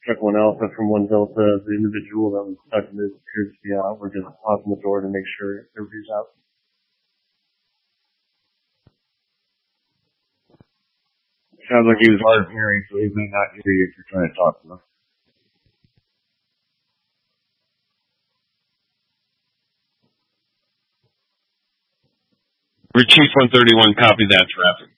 Truck 1 Alpha from 1 Delta, the individual that was stuck in this appears to be out. We're just popping the door to make sure everybody's out. Sounds like he was hard of hearing, so he may not hear you if you're trying to talk to him. Chief 131, copy that, traffic.